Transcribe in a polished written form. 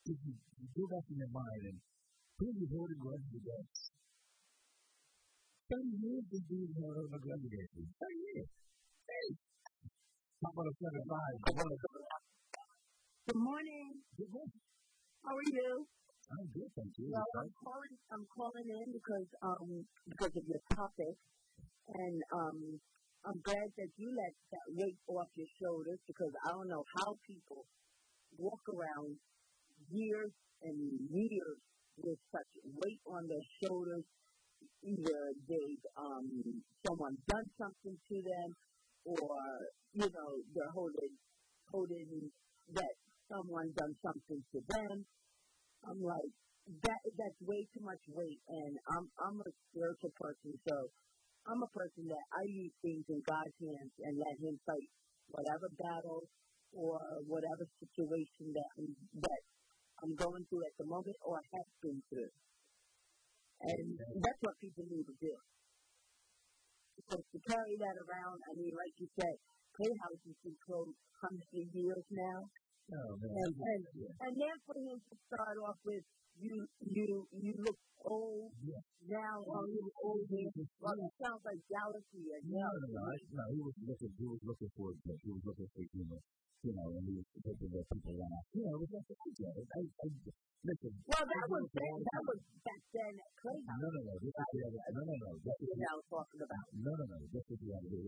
you go back in your mind and who you holding grudges against? 30 years they do hold a grudge against you. 30 years. Hey. How about a friend of mine? Good morning. Good morning. How are you? I'm good, thank you. Well, I'm calling in because of your topic, and I'm glad that you let that weight off your shoulders because I don't know how people walk around years and years with such weight on their shoulders. Either someone done something to them, or they're holding that someone done something to them. I'm like that's way too much weight, and I'm a spiritual person, so I'm a person that I leave things in God's hands and let Him fight whatever battle or whatever situation that I'm going through at the moment or have been through. And that's what people need to do. Because to carry that around, I mean, like you said, Playhouse has been closed hundreds of years now. Oh, and then for him to start off with, you look old now, you look old here. Well, it sounds like jealousy. No, he was looking for and he was hoping that people laugh. It was like, listen. Well, that was back then at Playhouse. No. This is the other. That's what I was talking about. No. This is the other.